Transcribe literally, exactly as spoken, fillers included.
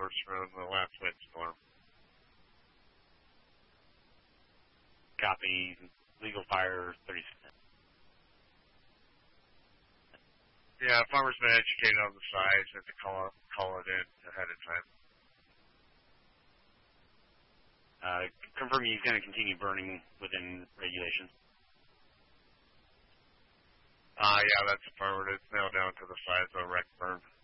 hours from the last windstorm. Copy. Legal fire thirty seconds. Yeah, farmers been educated on the size and to call it, call it in ahead of time. Uh, confirming he's going to continue burning within regulations. Uh, yeah, that's affirmative. It's nailed down to the size of a wreck burn.